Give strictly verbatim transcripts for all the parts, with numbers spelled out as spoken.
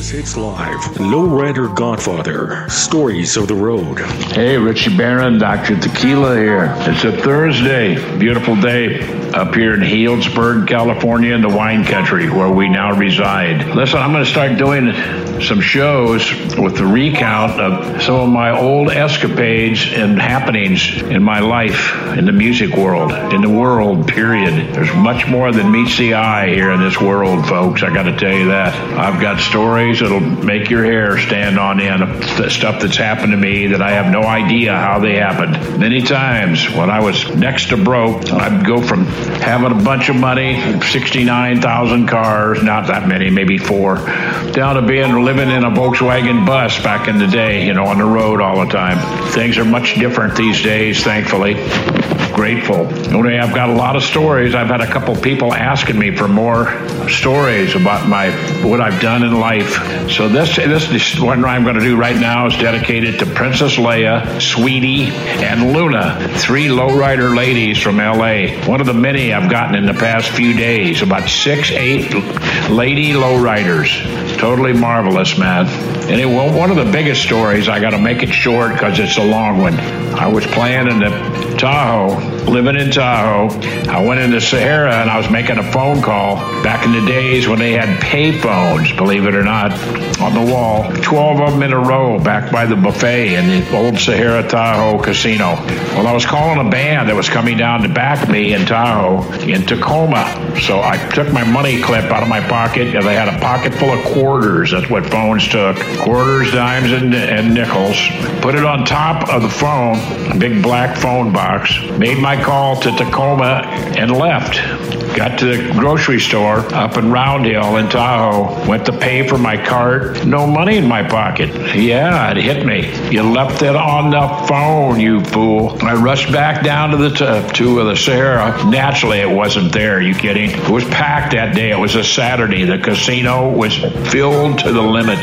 Famous Hits Live, Lowrider Godfather, Stories of the Road. Hey, Richie Barron, Doctor Tequila here. It's a Thursday, beautiful day up here in Healdsburg, California, in the wine country where we now reside. Listen, I'm going to start doing some shows with the recount of some of my old escapades and happenings in my life, in the music world, in the world, period. There's much more than meets the eye here in this world, folks. I got to tell you that. I've got stories that'll make your hair stand on end of stuff that's happened to me that I have no idea how they happened. Many times when I was next to broke, I'd go from having a bunch of money, sixty-nine thousand cars, not that many, maybe four, down to being living in a Volkswagen bus back in the day, you know, on the road all the time. Things are much different these days, thankfully. Grateful. Only I've got a lot of stories. I've had a couple people asking me for more stories about my what I've done in life. So this this, this one I'm going to do right now is dedicated to Princess Leia, Sweetie, and Luna, three lowrider ladies from L A. One of the many I've gotten in the past few days. About six, eight lady lowriders. Totally marvelous, man. Anyway, well, one of the biggest stories, I got to make it short because it's a long one. I was playing in the Tahoe, living in Tahoe. I went into Sahara and I was making a phone call back in the days when they had pay phones, believe it or not, on the wall. twelve of them in a row back by the buffet in the old Sahara Tahoe casino. Well, I was calling a band that was coming down to back me in Tahoe in Tacoma. So I took my money clip out of my pocket and I had a pocket full of quarters. That's what phones took. Quarters, dimes, and, and nickels. Put it on top of the phone, a big black phone box. Made my call to Tacoma and left. Got to the grocery store up in Round Hill in Tahoe. Went to pay for my cart. No money in my pocket. Yeah, it hit me. You left it on the phone, you fool. I rushed back down to the t- to the Sahara. Naturally, it wasn't there. Are you kidding? It was packed that day. It was a Saturday. The casino was filled to the limit.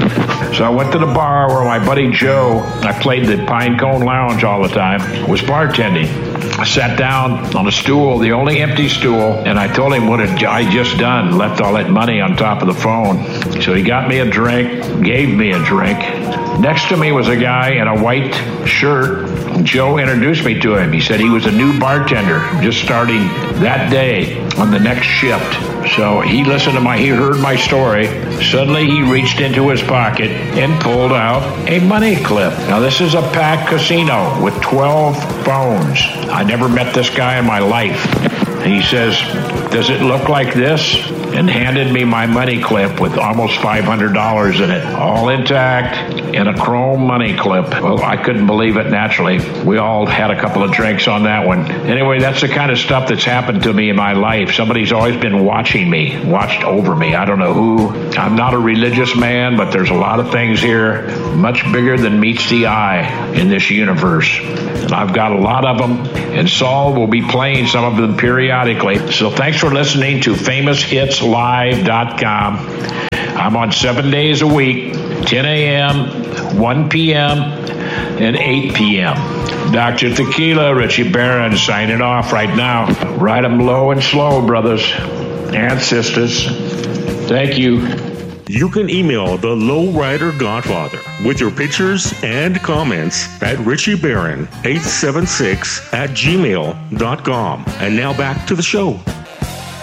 So I went to the bar where my buddy Joe, I played the Pinecone Lounge all the time, was bartending. I sat down on a stool, the only empty stool, and I told him what had I just done, left all that money on top of the phone. So he got me a drink, gave me a drink. Next to me was a guy in a white shirt. Joe introduced me to him. He said he was a new bartender just starting that day on the next shift. So he listened to my, he heard my story. Suddenly he reached into his pocket and pulled out a money clip. Now this is a packed casino with twelve phones. I never met this guy in my life. He says, "Does it look like this?" And handed me my money clip with almost five hundred dollars in it, all intact, in a chrome money clip. Well, I couldn't believe it, naturally. We all had a couple of drinks on that one. Anyway, that's the kind of stuff that's happened to me in my life. Somebody's always been watching me, watched over me. I don't know who. I'm not a religious man, but there's a lot of things here much bigger than meets the eye in this universe. And I've got a lot of them, and Saul will be playing some of them periodically. So thanks for listening to famous hits live dot com. I'm on seven days a week, ten a.m., one p.m., and eight p.m. Doctor Tequila, Richie Barron, signing off right now. Ride 'em low and slow, brothers and sisters. Thank you. You can email the Lowrider Godfather with your pictures and comments at Richie Barron eight seven six at gmail dot com. And now back to the show.